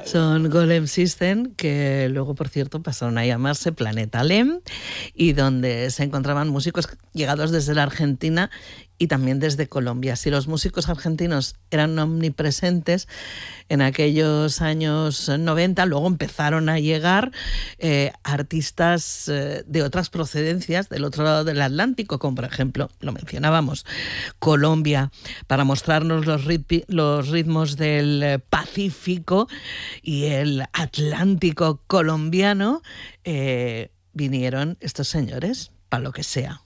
Son Golem System, que luego, por cierto, pasaron a llamarse Planeta Lem, y donde se encontraban músicos llegados desde la Argentina y también desde Colombia. Si los músicos argentinos eran omnipresentes en aquellos años 90, luego empezaron a llegar artistas de otras procedencias, del otro lado del Atlántico, como por ejemplo, lo mencionábamos, Colombia, para mostrarnos los ritmos del Pacífico y el Atlántico colombiano. Vinieron estos señores, para lo que sea.